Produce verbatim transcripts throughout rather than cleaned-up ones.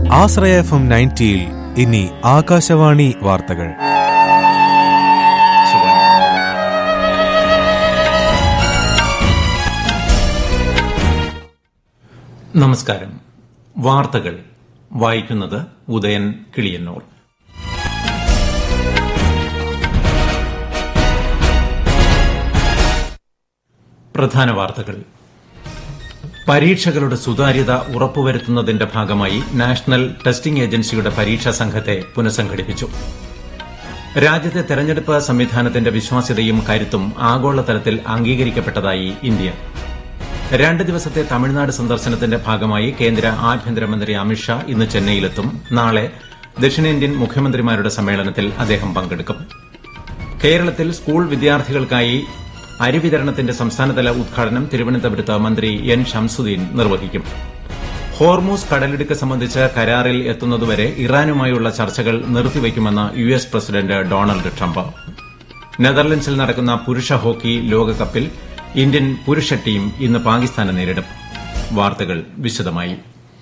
ആശ്രയ F M നയൻറ്റിയിൽ ഇനി ആകാശവാണി വാർത്തകൾ. നമസ്കാരം. വാർത്തകൾ വായിക്കുന്നത് ഉദയൻ കിളിയന്നൂർ. പ്രധാന വാർത്തകൾ. പരീക്ഷകളുടെ സുതാര്യത ഉറപ്പുവരുത്തുന്നതിന്റെ ഭാഗമായി നാഷണൽ ടെസ്റ്റിംഗ് ഏജൻസിയുടെ പരീക്ഷാ സംഘത്തെ പുനഃസംഘടിപ്പിച്ചു. രാജ്യത്തെ തെരഞ്ഞെടുപ്പ് സംവിധാനത്തിന്റെ വിശ്വാസ്യതയും കരുത്തും ആഗോളതലത്തിൽ അംഗീകരിക്കപ്പെട്ടതായി ഇന്ത്യ. രണ്ട് ദിവസത്തെ തമിഴ്നാട് സന്ദർശനത്തിന്റെ ഭാഗമായി കേന്ദ്ര ആഭ്യന്തരമന്ത്രി അമിത്ഷാ ഇന്ന് ചെന്നൈയിലെത്തും. നാളെ ദക്ഷിണേന്ത്യൻ മുഖ്യമന്ത്രിമാരുടെ സമ്മേളനത്തിൽ അദ്ദേഹം പങ്കെടുക്കും. കേരളത്തിൽ സ്കൂൾ വിദ്യാർത്ഥികൾക്കായി അരി വിതരണത്തിന്റെ സംസ്ഥാനതല ഉദ്ഘാടനം തിരുവനന്തപുരത്ത് മന്ത്രി എൻ ഷംസുദ്ദീൻ നിർവഹിക്കും. ഹോർമൂസ് കടലിടുക്ക് സംബന്ധിച്ച് കരാറിൽ എത്തുന്നതുവരെ ഇറാനുമായുള്ള ചർച്ചകൾ നിർത്തിവയ്ക്കുമെന്ന് U S president Donald Trump. നെതർലൻഡ്സിൽ നടക്കുന്ന പുരുഷ ഹോക്കി ലോകകപ്പിൽ ഇന്ത്യൻ പുരുഷ ടീം ഇന്ന് പാകിസ്ഥാനെ നേരിടും. വാർത്തകൾ വിശദമായി.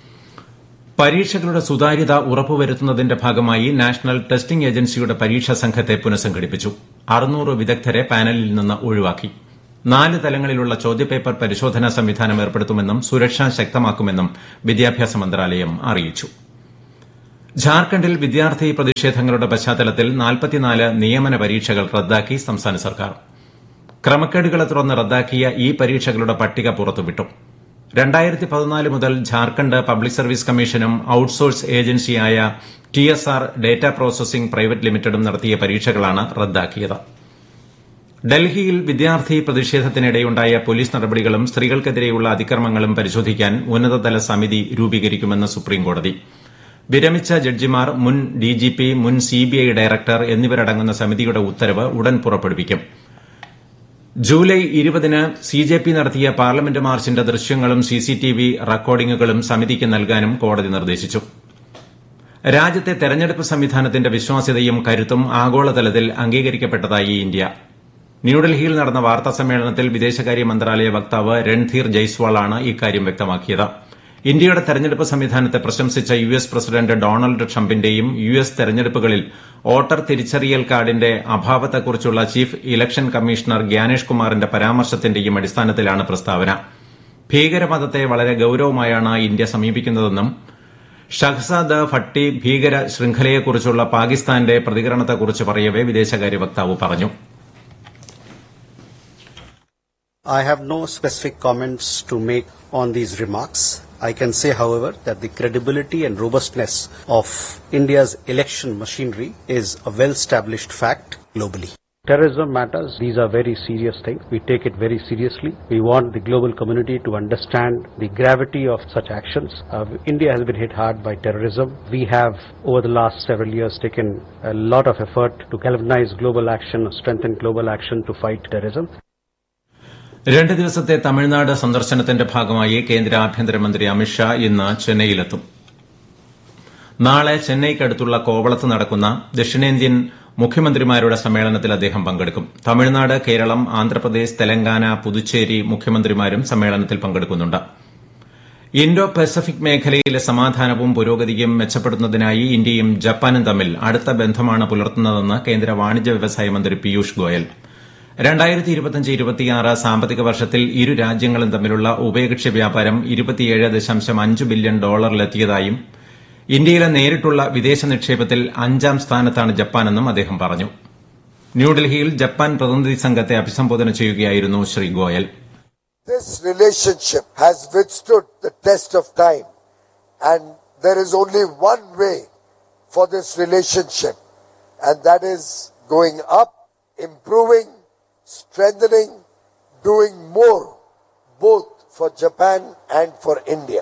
പരീക്ഷകളുടെ സുതാര്യത ഉറപ്പുവരുത്തുന്നതിന്റെ ഭാഗമായി നാഷണൽ ടെസ്റ്റിംഗ് ഏജൻസിയുടെ പരീക്ഷാ സംഘത്തെ പുനഃസംഘടിപ്പിച്ചു. അറുന്നൂറ് വിദഗ്ധരെ പാനലിൽ നിന്ന് ഒഴിവാക്കി. നാല് തലങ്ങളിലുള്ള ചോദ്യപേപ്പർ പരിശോധനാ സംവിധാനം ഏർപ്പെടുത്തുമെന്നും സുരക്ഷ ശക്തമാക്കുമെന്നും വിദ്യാഭ്യാസ മന്ത്രാലയം അറിയിച്ചു. ഝാർഖണ്ഡിൽ വിദ്യാർത്ഥി പ്രതിഷേധങ്ങളുടെ പശ്ചാത്തലത്തിൽ നാൽപ്പത്തിനാല് നിയമന പരീക്ഷകൾ റദ്ദാക്കി സംസ്ഥാന സർക്കാർ. ക്രമക്കേടുകളെ തുടർന്ന് റദ്ദാക്കിയ ഈ പരീക്ഷകളുടെ പട്ടിക പുറത്തുവിട്ടു. രണ്ടായിരത്തി പതിനാല് മുതൽ ഝാർഖണ്ഡ് പബ്ലിക് സർവീസ് കമ്മീഷനും ഔട്ട്സോഴ്സ് ഏജൻസിയായ T S R data processing private ലിമിറ്റഡും നടത്തിയ പരീക്ഷകളാണ് റദ്ദാക്കിയത്. ഡൽഹിയിൽ വിദ്യാർത്ഥി പ്രതിഷേധത്തിനിടെയുണ്ടായ പോലീസ് നടപടികളും സ്ത്രീകൾക്കെതിരെയുള്ള അതിക്രമങ്ങളും പരിശോധിക്കാൻ ഉന്നതതല സമിതി രൂപീകരിക്കുമെന്ന് സുപ്രീംകോടതി. വിരമിച്ച ജഡ്ജിമാർ, മുൻ ഡിജിപി, മുൻ സിബിഐ ഡയറക്ടർ എന്നിവരടങ്ങുന്ന സമിതിയുടെ ഉത്തരവ് ഉടൻ പുറപ്പെടുവിക്കും. ജൂലൈ ഇരുപതിന് സി ജെ പി നടത്തിയ പാർലമെന്റ് മാർച്ചിന്റെ ദൃശ്യങ്ങളും സിസിടിവി റെക്കോർഡിംഗുകളും സമിതിക്ക് നൽകാനും കോടതി നിർദ്ദേശിച്ചു. രാജ്യത്തെ തെരഞ്ഞെടുപ്പ് സംവിധാനത്തിന്റെ വിശ്വാസ്യതയും കരുത്തും ആഗോളതലത്തിൽ അംഗീകരിക്കപ്പെട്ടതായി ഇന്ത്യ. ന്യൂഡൽഹിയിൽ നടന്ന വാർത്താസമ്മേളനത്തിൽ വിദേശകാര്യ മന്ത്രാലയ വക്താവ് രൺധീർ ജയ്സ്വാളാണ് ഇക്കാര്യം വ്യക്തമാക്കിയത്. ഇന്ത്യയുടെ തെരഞ്ഞെടുപ്പ് സംവിധാനത്തെ പ്രശംസിച്ച U S president Donald ട്രംപിന്റെയും U S തെരഞ്ഞെടുപ്പുകളിൽ വോട്ടർ തിരിച്ചറിയൽ കാർഡിന്റെ അഭാവത്തെക്കുറിച്ചുള്ള ചീഫ് ഇലക്ഷൻ കമ്മീഷണർ ഗ്യാനേഷ് കുമാറിന്റെ പരാമർശത്തിന്റെയും അടിസ്ഥാനത്തിലാണ് പ്രസ്താവന. ഭീകരമതത്തെ വളരെ ഗൌരവമായാണ് ഇന്ത്യ സമീപിക്കുന്നതെന്നും ഷഹ്സാദ് ഭട്ടി ഭീകര ശൃംഖലയെക്കുറിച്ചുള്ള പാകിസ്ഥാന്റെ പ്രതികരണത്തെക്കുറിച്ച് പറയവെ വിദേശകാര്യ വക്താവ് പറഞ്ഞു. I have no specific comments to make on these remarks. I can say, however, that the credibility and robustness of India's election machinery is a well-established fact globally. Terrorism matters. These are very serious things. We take it very seriously. We want the global community to understand the gravity of such actions. Uh, India has been hit hard by terrorism. We have, over the last several years, taken a lot of effort to galvanize global action, strengthen global action to fight terrorism. രണ്ട് ദിവസത്തെ തമിഴ്നാട് സന്ദർശനത്തിന്റെ ഭാഗമായി കേന്ദ്ര ആഭ്യന്തരമന്ത്രി അമിത്ഷാ ഇന്ന് ചെന്നൈയിലെത്തും. നാളെ ചെന്നൈക്കടുത്തുള്ള കോവളത്ത് നടക്കുന്ന ദക്ഷിണേന്ത്യൻ മുഖ്യമന്ത്രിമാരുടെ സമ്മേളനത്തിൽ അദ്ദേഹം പങ്കെടുക്കും. തമിഴ്നാട്, കേരളം, ആന്ധ്രാപ്രദേശ്, തെലങ്കാന, പുതുച്ചേരി മുഖ്യമന്ത്രിമാരും സമ്മേളനത്തിൽ പങ്കെടുക്കുന്നുണ്ട്. ഇൻഡോ പസഫിക് മേഖലയിലെ സമാധാനവും പുരോഗതിയും മെച്ചപ്പെടുത്തുന്നതിനായി ഇന്ത്യയും ജപ്പാനും തമ്മിൽ അടുത്ത ബന്ധമാണ് പുലർത്തുന്നതെന്ന് കേന്ദ്ര വാണിജ്യ വ്യവസായ മന്ത്രി പീയൂഷ് ഗോയൽ. രണ്ടായിരത്തി ഇരുപത്തിയഞ്ച് ഇരുപത്തിയാറ് സാമ്പത്തിക വർഷത്തിൽ ഇരു രാജ്യങ്ങളും തമ്മിലുള്ള ഉഭയകക്ഷി വ്യാപാരം ഇരുപത്തിയേഴ് ദശാംശം അഞ്ച് ബില്യൺ ഡോളറിലെത്തിയതായും ഇന്ത്യയിലെ നേരിട്ടുള്ള വിദേശ നിക്ഷേപത്തിൽ അഞ്ചാം സ്ഥാനത്താണ് ജപ്പാനെന്നും അദ്ദേഹം പറഞ്ഞു. ന്യൂഡൽഹിയിൽ ജപ്പാൻ പ്രതിനിധി സംഘത്തെ അഭിസംബോധന ചെയ്യുകയായിരുന്നു Shri Goyal. This relationship has withstood the test of time and there is only one way for this relationship and that is going up, improving, strengthening, doing more, both for Japan and for India.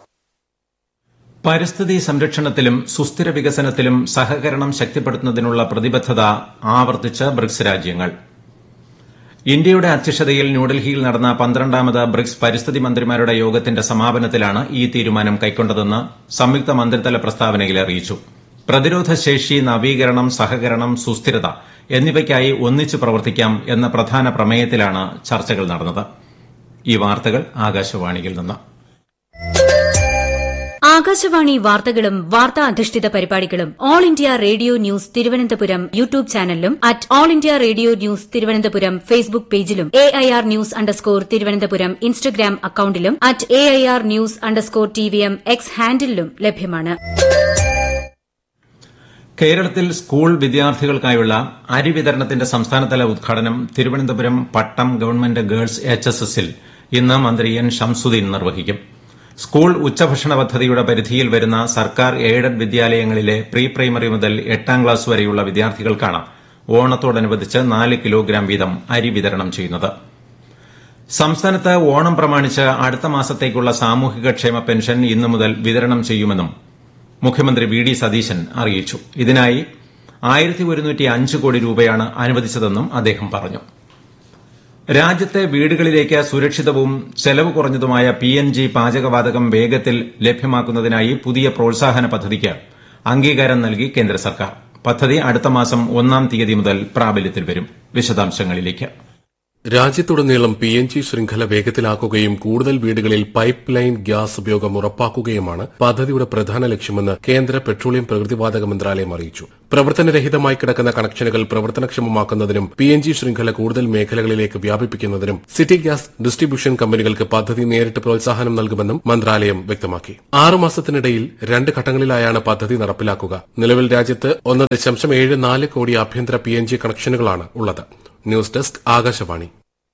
പരിസ്ഥിതി സംരക്ഷണത്തിലും സുസ്ഥിര വികസനത്തിലും സഹകരണം ശക്തിപ്പെടുത്തുന്നതിനുള്ള പ്രതിബദ്ധത ആവർത്തിച്ച് BRICS രാജ്യങ്ങൾ. ഇന്ത്യയുടെ അധ്യക്ഷതയിൽ ന്യൂഡൽഹിയിൽ നടന്ന പന്ത്രണ്ടാമത് ബ്രിക്സ് പരിസ്ഥിതി മന്ത്രിമാരുടെ യോഗത്തിന്റെ സമാപനത്തിലാണ് ഈ തീരുമാനം കൈക്കൊണ്ടതെന്ന് സംയുക്ത മന്ത്രിതല പ്രസ്താവനയിൽ അറിയിച്ചു. പ്രതിരോധശേഷി, നവീകരണം, സഹകരണം, സുസ്ഥിരത എന്നിവയ്ക്കായി ഒന്നിച്ചു പ്രവർത്തിക്കാം എന്ന പ്രധാന പ്രമേയത്തിലാണ് ചർച്ചകൾ നടന്നത്. ഈ വാർത്തകൾ ആകാശവാണിയിൽ നിന്ന്. ആകാശവാണി വാർത്തകളും വാർത്താ അധിഷ്ഠിത പരിപാടികളും all India radio news Thiruvananthapuram YouTube ചാനലിലും at all India radio news Thiruvananthapuram Facebook പേജിലും A I R news underscore Thiruvananthapuram Instagram അക്കൌണ്ടിലും at A I R news underscore T V M X ഹാൻഡിലും ലഭ്യമാണ്. കേരളത്തിൽ സ്കൂൾ വിദ്യാർത്ഥികൾക്കായുള്ള അരി വിതരണത്തിന്റെ സംസ്ഥാനതല ഉദ്ഘാടനം തിരുവനന്തപുരം പട്ടം ഗവൺമെന്റ് ഗേൾസ് എച്ച് എസ് എസിൽ ഇന്ന് മന്ത്രി എൻ ഷംസുദ്ദീൻ നിർവഹിക്കും. സ്കൂൾ ഉച്ചഭക്ഷണ പദ്ധതിയുടെ പരിധിയിൽ വരുന്ന സർക്കാർ എയ്ഡഡ് വിദ്യാലയങ്ങളിലെ പ്രീ പ്രൈമറി മുതൽ എട്ടാം ക്ലാസ് വരെയുള്ള വിദ്യാർത്ഥികൾക്കാണ് ഓണത്തോടനുബന്ധിച്ച് നാല് കിലോഗ്രാം വീതം അരി വിതരണം ചെയ്യുന്നത്. സംസ്ഥാനത്ത് ഓണം പ്രമാണിച്ച് അടുത്ത മാസത്തേക്കുള്ള സാമൂഹികക്ഷേമ പെൻഷൻ ഇന്നു മുതൽ വിതരണം ചെയ്യുമെന്നും മുഖ്യമന്ത്രി വി ഡി സതീശൻ അറിയിച്ചു. ഇതിനായി ആയിരത്തി ഒരുന്നൂറ്റി അഞ്ച് കോടി രൂപയാണ് അനുവദിച്ചതെന്നും അദ്ദേഹം പറഞ്ഞു. രാജ്യത്തെ വീടുകളിലേക്ക് സുരക്ഷിതവും ചെലവ് കുറഞ്ഞതുമായ പി എൻ ജി പാചകവാതകം വേഗത്തിൽ ലഭ്യമാക്കുന്നതിനായി പുതിയ പ്രോത്സാഹന പദ്ധതിക്ക് അംഗീകാരം നൽകി കേന്ദ്ര സർക്കാർ. പദ്ധതി അടുത്ത മാസം ഒന്നാം തീയതി മുതൽ പ്രാബല്യത്തിൽ വരും. വിശദാംശങ്ങളിലേക്ക്. രാജ്യത്തുടനീളം പി എൻ ജി ശൃംഖല വേഗത്തിലാക്കുകയും കൂടുതൽ വീടുകളിൽ പൈപ്പ് ലൈൻ ഗ്യാസ് ഉപയോഗം ഉറപ്പാക്കുകയുമാണ് പദ്ധതിയുടെ പ്രധാന ലക്ഷ്യമെന്ന് കേന്ദ്ര പെട്രോളിയം പ്രകൃതിവാതക മന്ത്രാലയം അറിയിച്ചു. പ്രവർത്തനരഹിതമായി കിടക്കുന്ന കണക്ഷനുകൾ പ്രവർത്തനക്ഷമമാക്കുന്നതിനും പി എൻ ജി ശൃംഖല കൂടുതൽ മേഖലകളിലേക്ക് വ്യാപിപ്പിക്കുന്നതിനും സിറ്റി ഗ്യാസ് ഡിസ്ട്രിബ്യൂഷൻ കമ്പനികൾക്ക് പദ്ധതി നേരിട്ട് പ്രോത്സാഹനം നൽകുമെന്നും മന്ത്രാലയം വ്യക്തമാക്കി. ആറുമാസത്തിനിടയിൽ രണ്ട് ഘട്ടങ്ങളിലായാണ് പദ്ധതി നടപ്പിലാക്കുക. നിലവിൽ രാജ്യത്ത് ഒന്ന് ദശാംശം ഏഴ് നാല് കോടി ആഭ്യന്തര പി എൻ ജി കണക്ഷനുകളാണ് ഉള്ളത്. News desk Akashvani.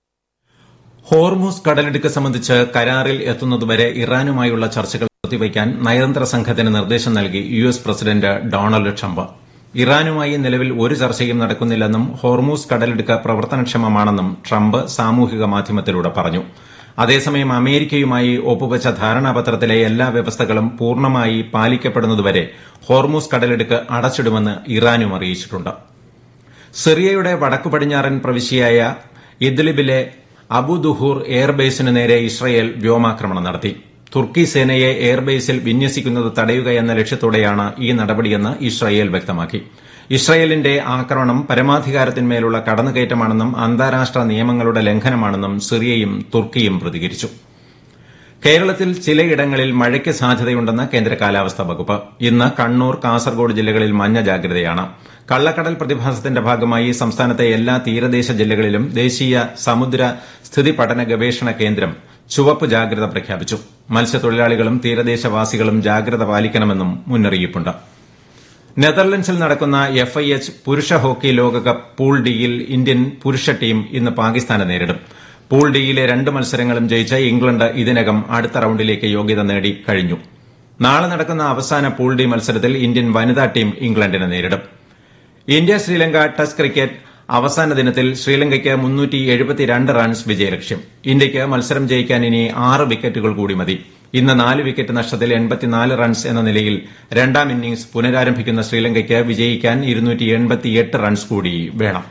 ഹോർമൂസ് കടലിടുക്ക് സംബന്ധിച്ച് കരാറിൽ എത്തുന്നതുവരെ ഇറാനുമായുള്ള ചർച്ചകൾ നിർത്തിവയ്ക്കാൻ നയതന്ത്ര സംഘത്തിന് നിർദ്ദേശം നൽകി U S president Donald Trump. ഇറാനുമായി നിലവിൽ ഒരു ചർച്ചയും നടക്കുന്നില്ലെന്നും ഹോർമൂസ് കടലിടുക്ക് പ്രവർത്തനക്ഷമമാണെന്നും ട്രംപ് സാമൂഹിക മാധ്യമത്തിലൂടെ പറഞ്ഞു. അതേസമയം അമേരിക്കയുമായി ഒപ്പുവച്ച ധാരണാപത്രത്തിലെ എല്ലാ വ്യവസ്ഥകളും പൂർണ്ണമായി പാലിക്കപ്പെടുന്നതുവരെ ഹോർമൂസ് കടലിടുക്ക് അടച്ചിടുമെന്ന് ഇറാനും അറിയിച്ചിട്ടുണ്ട്. സിറിയയുടെ വടക്കു പടിഞ്ഞാറൻ പ്രവിശ്യയായ ഇദ്ലിബിലെ അബുദുഹൂർ എയർബേസിന് നേരെ ഇസ്രയേൽ വ്യോമാക്രമണം നടത്തി. തുർക്കി സേനയെ എയർബേസിൽ വിന്യസിക്കുന്നത് തടയുക എന്ന ലക്ഷ്യത്തോടെയാണ് ഈ നടപടിയെന്ന് ഇസ്രയേൽ വ്യക്തമാക്കി. ഇസ്രയേലിന്റെ ആക്രമണം പരമാധികാരത്തിന്മേലുള്ള കടന്നുകയറ്റമാണെന്നും അന്താരാഷ്ട്ര നിയമങ്ങളുടെ ലംഘനമാണെന്നും സിറിയയും തുർക്കിയും പ്രതികരിച്ചു. കേരളത്തിൽ ചിലയിടങ്ങളിൽ മഴയ്ക്ക് സാധ്യതയുണ്ടെന്ന് കേന്ദ്ര കാലാവസ്ഥാ വകുപ്പ്. ഇന്ന് കണ്ണൂർ, കാസർഗോഡ് ജില്ലകളിൽ മഞ്ഞ ജാഗ്രതയാണ്. കള്ളക്കടൽ പ്രതിഭാസത്തിന്റെ ഭാഗമായി സംസ്ഥാനത്തെ എല്ലാ തീരദേശ ജില്ലകളിലും ദേശീയ സമുദ്ര സ്ഥിതി പഠന ഗവേഷണ കേന്ദ്രം ചുവപ്പ് ജാഗ്രത പ്രഖ്യാപിച്ചു. മത്സ്യത്തൊഴിലാളികളും തീരദേശവാസികളും ജാഗ്രത പാലിക്കണമെന്നും മുന്നറിയിപ്പുണ്ട്. നെതർലൻഡ്സിൽ നടക്കുന്ന എഫ് ഐ എച്ച് പുരുഷ ഹോക്കി ലോകകപ്പ് പൂൾ ഡിയിൽ ഇന്ത്യൻ പുരുഷ ടീം ഇന്ന് പാകിസ്ഥാനെ നേരിടും. പൂൾ ഡിയിലെ രണ്ട് മത്സരങ്ങളും ജയിച്ച ഇംഗ്ലണ്ട് ഇതിനകം അടുത്ത റൌണ്ടിലേക്ക് യോഗ്യത നേടി കഴിഞ്ഞു. നാളെ നടക്കുന്ന അവസാന പൂൾ ഡി മത്സരത്തിൽ ഇന്ത്യൻ വനിതാ ടീം ഇംഗ്ലണ്ടിനെ നേരിടും. ഇന്ത്യ ശ്രീലങ്ക ടെസ്റ്റ് ക്രിക്കറ്റ് അവസാന ദിനത്തിൽ ശ്രീലങ്കയ്ക്ക് മുന്നൂറ്റി എഴുപത്തിരണ്ട് റൺസ് വിജയലക്ഷ്യം. ഇന്ത്യയ്ക്ക് മത്സരം ജയിക്കാൻ ഇനി ആറ് വിക്കറ്റുകൾ കൂടി മതി. ഇന്ന് നാല് വിക്കറ്റ് നഷ്ടത്തിൽ എൺപത്തിനാല് റൺസ് എന്ന നിലയിൽ രണ്ടാം ഇന്നിംഗ്സ് പുനരാരംഭിക്കുന്ന ശ്രീലങ്കയ്ക്ക് വിജയിക്കാൻ ഇരുന്നൂറ്റി എൺപത്തിയെട്ട് റൺസ് കൂടി വേണം.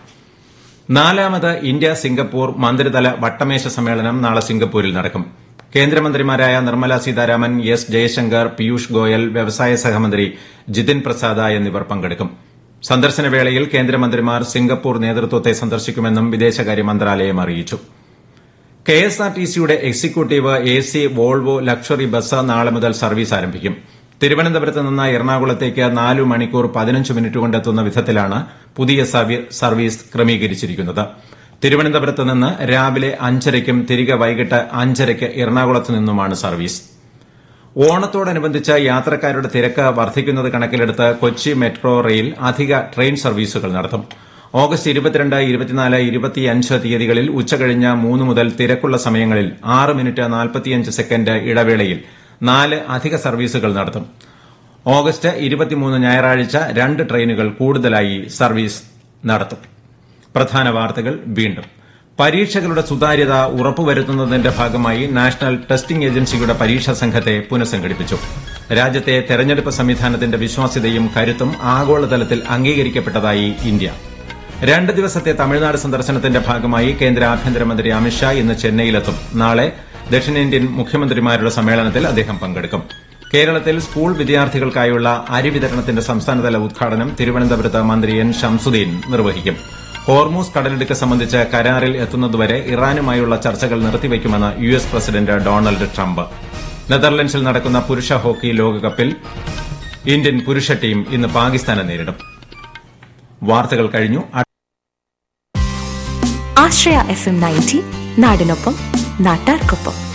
നാലാമത് ഇന്ത്യ സിംഗപ്പൂർ മന്ത്രിതല വട്ടമേശ സമ്മേളനം നാളെ സിംഗപ്പൂരിൽ നടക്കും. കേന്ദ്രമന്ത്രിമാരായ നിർമ്മല സീതാരാമൻ, എസ് ജയശങ്കർ, പീയൂഷ് ഗോയൽ, വ്യവസായ സഹമന്ത്രി ജിതിൻ പ്രസാദ എന്നിവർ പങ്കെടുക്കും. സന്ദർശനവേളയിൽ കേന്ദ്രമന്ത്രിമാർ സിംഗപ്പൂർ നേതൃത്വത്തെ സന്ദർശിക്കുമെന്നും വിദേശകാര്യ മന്ത്രാലയം അറിയിച്ചു. കെഎസ്ആർടിസിയുടെ executive A C Volvo luxury bus നാളെ മുതൽ സർവീസ് ആരംഭിക്കും. തിരുവനന്തപുരത്ത് നിന്ന് എറണാകുളത്തേക്ക് നാലു മണിക്കൂർ പതിനഞ്ച് മിനിറ്റ് കൊണ്ടെത്തുന്ന വിധത്തിലാണ് പുതിയ സർവീസ് ക്രമീകരിച്ചിരിക്കുന്നത്. തിരുവനന്തപുരത്ത് നിന്ന് രാവിലെ അഞ്ചരയ്ക്കും തിരികെ വൈകിട്ട് അഞ്ചരയ്ക്ക് എറണാകുളത്ത് നിന്നുമാണ് സർവീസ്. ഓണത്തോടനുബന്ധിച്ച് യാത്രക്കാരുടെ തിരക്ക് വർദ്ധിക്കുന്നത് കണക്കിലെടുത്ത് കൊച്ചി മെട്രോ റെയിൽ അധിക ട്രെയിൻ സർവീസുകൾ നടത്തും. ഓഗസ്റ്റ് ഇരുപത്തിരണ്ട്, ഇരുപത്തിനാല്, ഇരുപത്തിയഞ്ച് തീയതികളിൽ ഉച്ചകഴിഞ്ഞ് മൂന്ന് മുതൽ തിരക്കുള്ള സമയങ്ങളിൽ ആറ് മിനിറ്റ് നാൽപ്പത്തിയഞ്ച് സെക്കൻഡ് ഇടവേളയിൽ നാല് അധിക സർവീസുകൾ നടത്തും. ഓഗസ്റ്റ് ഇരുപത്തിമൂന്ന് ഞായറാഴ്ച രണ്ട് ട്രെയിനുകൾ കൂടുതലായി സർവീസ് നടത്തും. പ്രധാന വാർത്തകൾ വീണ്ടും. പരീക്ഷകളുടെ സുതാര്യത ഉറപ്പുവരുത്തുന്നതിന്റെ ഭാഗമായി നാഷണൽ ടെസ്റ്റിംഗ് ഏജൻസിയുടെ പരീക്ഷാ സംഘത്തെ പുനഃസംഘടിപ്പിച്ചു. രാജ്യത്തെ തെരഞ്ഞെടുപ്പ് സംവിധാനത്തിന്റെ വിശ്വാസ്യതയും കരുത്തും ആഗോളതലത്തിൽ അംഗീകരിക്കപ്പെട്ടതായി ഇന്ത്യ. രണ്ട് ദിവസത്തെ തമിഴ്നാട് സന്ദർശനത്തിന്റെ ഭാഗമായി കേന്ദ്ര ആഭ്യന്തരമന്ത്രി അമിത്ഷാ ഇന്ന് ചെന്നൈയിലെത്തും. നാളെ ദക്ഷിണേന്ത്യൻ മുഖ്യമന്ത്രിമാരുടെ സമ്മേളനത്തിൽ അദ്ദേഹം പങ്കെടുക്കും. കേരളത്തിൽ സ്കൂൾ വിദ്യാർത്ഥികൾക്കായുള്ള അരി വിതരണത്തിന്റെ സംസ്ഥാനതല ഉദ്ഘാടനം തിരുവനന്തപുരത്ത് മന്ത്രി എൻ ഷംസുദ്ദീൻ നിർവഹിക്കും. ഹോർമൂസ് കടലിടുക്ക് സംബന്ധിച്ച് കരാറിൽ എത്തുന്നതുവരെ ഇറാനുമായുള്ള ചർച്ചകൾ നിർത്തിവയ്ക്കുമെന്ന് U S president Donald Trump. നെതർലൻഡ്സിൽ നടക്കുന്ന പുരുഷ ഹോക്കി ലോകകപ്പിൽ ഇന്ത്യൻ പുരുഷ ടീം ഇന്ന് പാകിസ്ഥാനെ നേരിടും. വാർത്തകൾ കഴിഞ്ഞു. ആശ്രയ എഫ് എം നയൻറ്റി നാടിനൊപ്പം നാട്ടാർക്കൊപ്പം.